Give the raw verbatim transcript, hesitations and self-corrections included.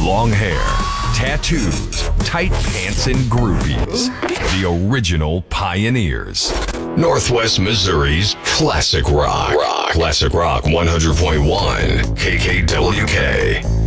long hair, tattoos, tight pants, and groupies. The original pioneers. Northwest Missouri's classic rock. rock. Classic Rock one hundred point one K K W K.